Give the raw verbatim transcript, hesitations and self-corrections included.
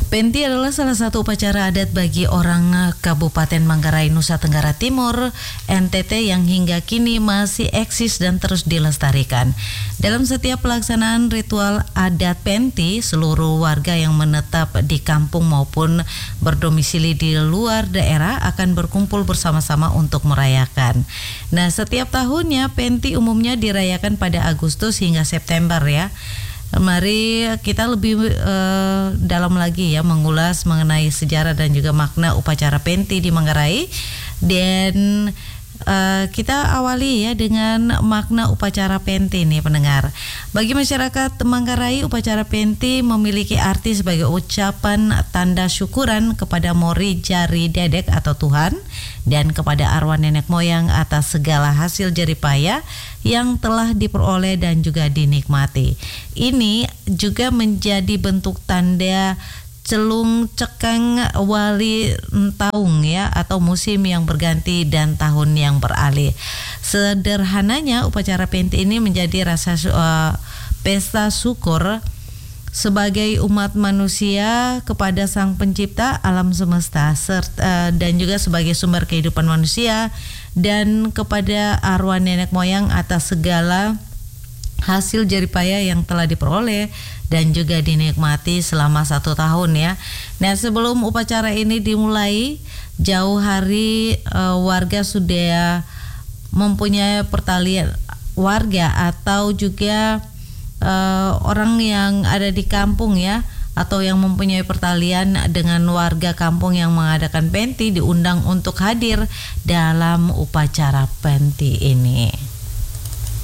Penti adalah salah satu upacara adat bagi orang Kabupaten Manggarai, Nusa Tenggara Timur, N T T yang hingga kini masih eksis dan terus dilestarikan. Dalam setiap pelaksanaan ritual adat Penti, seluruh warga yang menetap di kampung maupun berdomisili di luar daerah akan berkumpul bersama-sama untuk merayakan. Nah, setiap tahunnya Penti umumnya dirayakan pada Agustus hingga September ya. Mari kita lebih uh, dalam lagi ya mengulas mengenai sejarah dan juga makna upacara Penti di Manggarai. Dan uh, kita awali ya dengan makna upacara Penti nih pendengar. Bagi masyarakat Manggarai, upacara Penti memiliki arti sebagai ucapan tanda syukuran kepada Mori Jari Dedek atau Tuhan dan kepada arwah nenek moyang atas segala hasil jeripaya yang telah diperoleh dan juga dinikmati. Ini juga menjadi bentuk tanda celung cekeng wali taung ya, atau musim yang berganti dan tahun yang beralih. Sederhananya upacara Penti ini menjadi rasa uh, pesta syukur sebagai umat manusia kepada Sang Pencipta alam semesta serta dan juga sebagai sumber kehidupan manusia, dan kepada arwah nenek moyang atas segala hasil jeripaya yang telah diperoleh dan juga dinikmati selama satu tahun ya. Nah, sebelum upacara ini dimulai, jauh hari uh, warga sudah mempunyai pertalian warga atau juga Uh, orang yang ada di kampung ya, atau yang mempunyai pertalian dengan warga kampung yang mengadakan Penti diundang untuk hadir dalam upacara Penti ini.